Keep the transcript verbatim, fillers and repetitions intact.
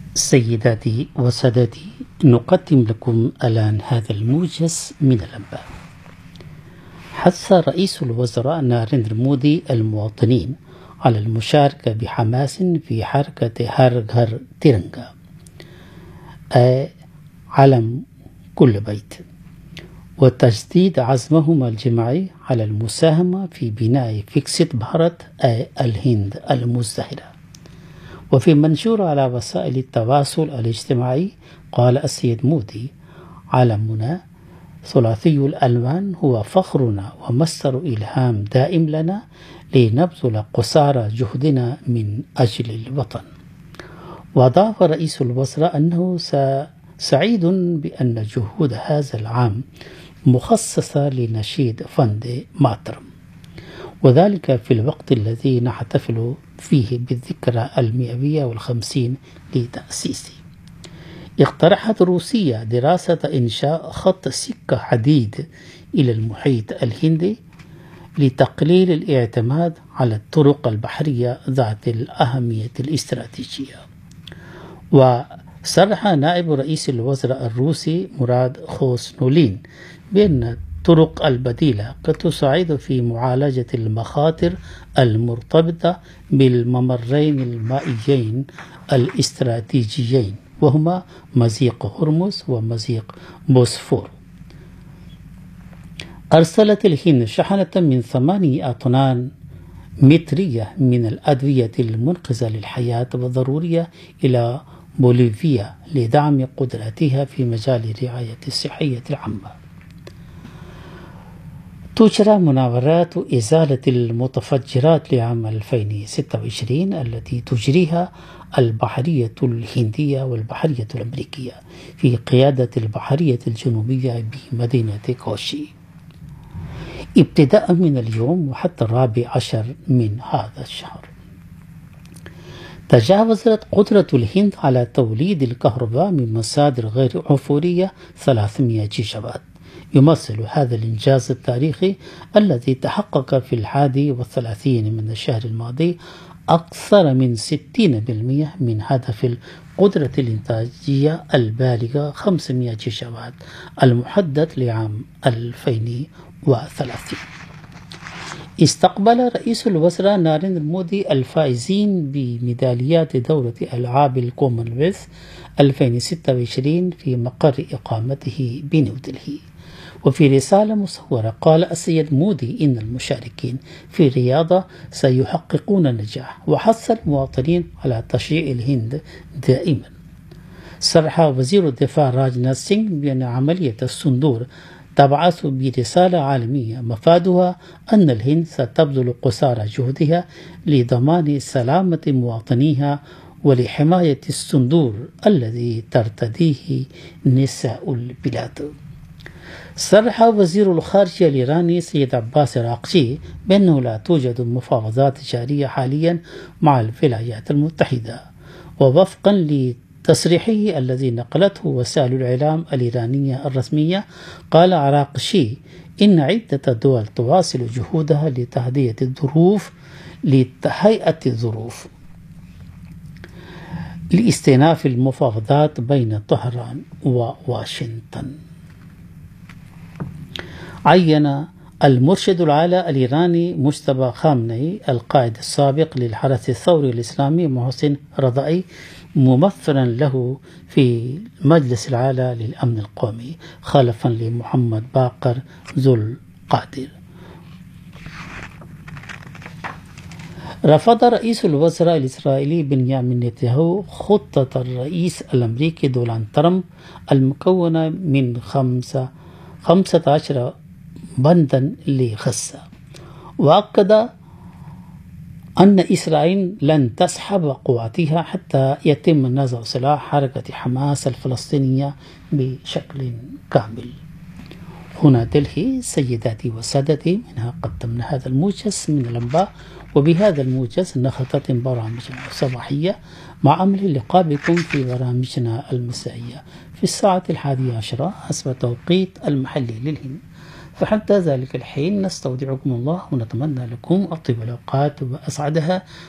سيداتي وسادتي، نقدم لكم الآن هذا الموجز من الأنباء. حث رئيس الوزراء ناريندرا مودي المواطنين على المشاركة بحماس في حركة هر غر تيرنغا، أي علم كل بيت، وتجديد عزمهما الجماعي على المساهمة في بناء فيكسيت بھارت أي الهند المزدهرة. وفي منشور على وسائل التواصل الاجتماعي قال السيد مودي: علمنا ثلاثي الألوان هو فخرنا ومصدر إلهام دائم لنا لنبذل قصارى جهدنا من أجل الوطن. وأضاف رئيس الوزراء أنه سعيد بأن جهود هذا العام مخصصة لنشيد فندي ماترم، وذلك في الوقت الذي نحتفل فيه بالذكرى المئوية والخمسين لتأسيسه. اقترحت روسيا دراسة إنشاء خط سكة حديد إلى المحيط الهندي لتقليل الاعتماد على الطرق البحرية ذات الأهمية الاستراتيجية. وصرح نائب رئيس الوزراء الروسي مراد خوسنولين بأن الطرق البديلة قد تساعد في معالجة المخاطر المرتبطة بالممرين المائيين الاستراتيجيين، وهما مضيق هرمز ومضيق بوسفور. أرسلت الهند شحنة من ثمانية أطنان مترية من الأدوية المنقذة للحياة والضرورية إلى بوليفيا لدعم قدرتها في مجال الرعاية الصحية العامة. تجرى مناورات إزالة المتفجرات لعام ألفين وستة وعشرين التي تجريها البحرية الهندية والبحرية الأمريكية في قيادة البحرية الجنوبية بمدينة كوشي، ابتداء من اليوم وحتى الرابع عشر من هذا الشهر. تجاوزت قدرة الهند على توليد الكهرباء من مصادر غير عفورية ثلاثمئة جيجا وات. يمثل هذا الإنجاز التاريخي الذي تحقق في الحادي والثلاثين من الشهر الماضي أكثر من ستين بالمئة من هدف القدرة الإنتاجية البالغة خمسمئة جيجا وات المحدد لعام ألفين وثلاثين. استقبل رئيس الوزراء ناريندرا مودي الفائزين بميداليات دورة ألعاب الكومنولث ألفين وستة وعشرين في مقر إقامته بنيودلهي. وفي رسالة مصورة قال السيد مودي إن المشاركين في الرياضة سيحققون النجاح، وحث المواطنين على تشجيع الهند دائما. صرح وزير الدفاع راجناث سينغ بأن عملية الصندور تبعث برسالة عالمية مفادها أن الهند ستبذل قصارى جهدها لضمان سلامة مواطنيها ولحماية الصندور الذي ترتديه نساء البلاد. صرح وزير الخارجية الإيراني سيد عباس عراقچي بأنه لا توجد مفاوضات جارية حاليا مع الولايات المتحدة. ووفقا لتصريحه الذي نقلته وسائل الإعلام الإيرانية الرسمية، قال عراقچي إن عدة دول تواصل جهودها لتهدئة الظروف لتهيئة الظروف لاستئناف المفاوضات بين طهران وواشنطن. عين المرشد الأعلى الإيراني مجتبى خامنئي القائد السابق للحرس الثوري الإسلامي محسن رضائي ممثلا له في المجلس الأعلى للأمن القومي خلفا لمحمد باقر ذو القادر. رفض رئيس الوزراء الإسرائيلي بنيامين نتنياهو خطة الرئيس الأمريكي دونالد ترامب المكونة من خمسة خمسة عشر بندا لغزة، وأكد أن إسرائيل لن تسحب قواتها حتى يتم نزع سلاح حركة حماس الفلسطينية بشكل كامل. هنا دلهي. سيداتي وسادتي، منها قدمنا هذا الموجز من الأنباء، وبهذا الموجز نختتم برامجنا الصباحية مع أمل اللقاء بكم في برامجنا المسائية في الساعة الحادية عشرة حسب توقيت المحلي للهند. فحتى ذلك الحين نستودعكم الله ونتمنى لكم أطيب الأوقات وأسعدها،